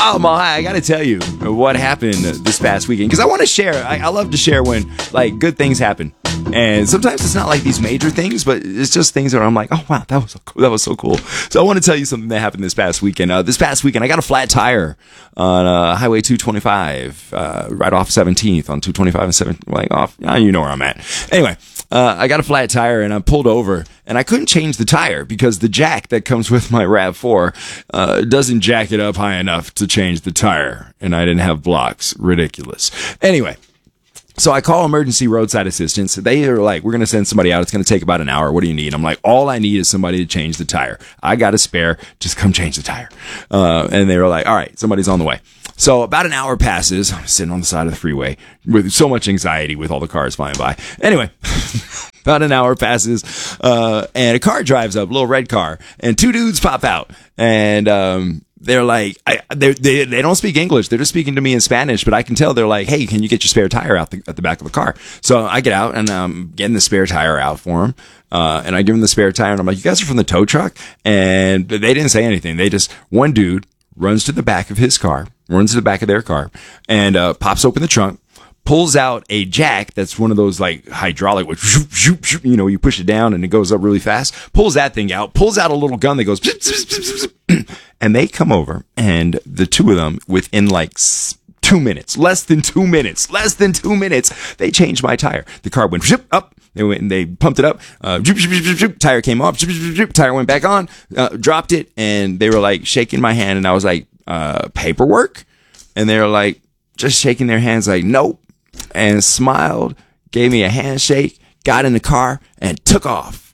Oh, I got to tell you what happened this past weekend, because I want to share. I love to share when like good things happen, and sometimes it's not like these major things, but it's just things that I'm like, oh wow, that was so cool. So I want to tell you something that happened this past weekend. This past weekend, I got a flat tire on Highway 225, right off 17th on 225 and 7, like off. You know where I'm at. Anyway. I got a flat tire and I pulled over and I couldn't change the tire because the jack that comes with my RAV4 doesn't jack it up high enough to change the tire, and I didn't have blocks. Ridiculous. Anyway, so I call emergency roadside assistance. They are like, we're going to send somebody out. It's going to take about an hour. What do you need? I'm like, all I need is somebody to change the tire. I got a spare. Just come change the tire. And they were like, all right, somebody's on the way. So about an hour passes. I'm sitting on the side of the freeway with so much anxiety with all the cars flying by. Anyway, about an hour passes, and a car drives up, a little red car, and two dudes pop out. And they're like, they don't speak English. They're just speaking to me in Spanish, but I can tell they're like, hey, can you get your spare tire out at the back of the car? So I get out and I'm getting the spare tire out for them. And I give them the spare tire and I'm like, you guys are from the tow truck? And they didn't say anything. One dude runs to the back of his car, runs to the back of their car, and pops open the trunk, pulls out a jack that's one of those like hydraulic, which, you push it down and it goes up really fast, pulls that thing out, pulls out a little gun that goes, and they come over, and the two of them, within like 2 minutes, less than 2 minutes, they changed my tire. The car went up. They went and they pumped it up. Tire came off. Tire went back on. Dropped it, and they were like shaking my hand, and I was like, paperwork? And they were like just shaking their hands, like nope, and smiled, gave me a handshake, got in the car, and took off.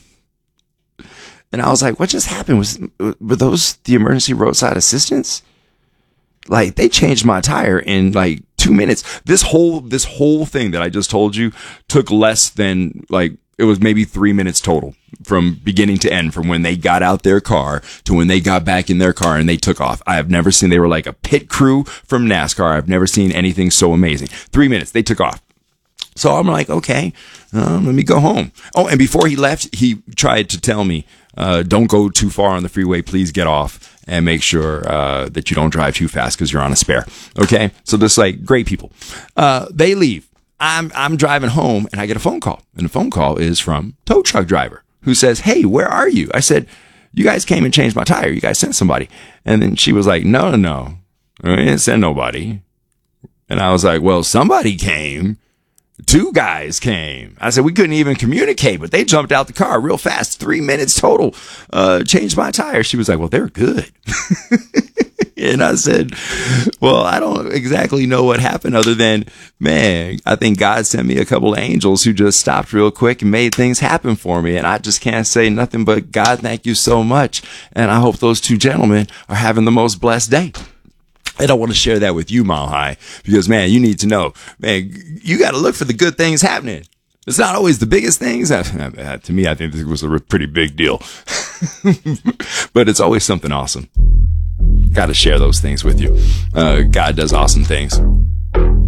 And I was like, what just happened? Were those the emergency roadside assistants? Like, they changed my tire in like 2 minutes. This whole thing that I just told you took less than, like, it was maybe 3 minutes total from beginning to end, from when they got out their car to when they got back in their car and they took off. I have never seen, they were like a pit crew from NASCAR. I've never seen anything so amazing. 3 minutes, they took off. So I'm like, okay, let me go home. Oh, and before he left, he tried to tell me, don't go too far on the freeway. Please get off and make sure that you don't drive too fast because you're on a spare. Okay, so just like great people. They leave. I'm driving home and I get a phone call, and the phone call is from tow truck driver who says, hey, where are you? I said, you guys came and changed my tire. You guys sent somebody. And then she was like, no, we didn't send nobody. And I was like, well, somebody came. 2 guys came. I said, we couldn't even communicate, but they jumped out the car real fast. 3 minutes total. Changed my tire. She was like, well, they're good. And I said, well, I don't exactly know what happened other than, man, I think God sent me a couple of angels who just stopped real quick and made things happen for me. And I just can't say nothing but, God, thank you so much. And I hope those 2 gentlemen are having the most blessed day. And I want to share that with you, Mile High, because, man, you need to know, man, you got to look for the good things happening. It's not always the biggest things. To me, I think this was a pretty big deal. But it's always something awesome. Got to share those things with you. God does awesome things.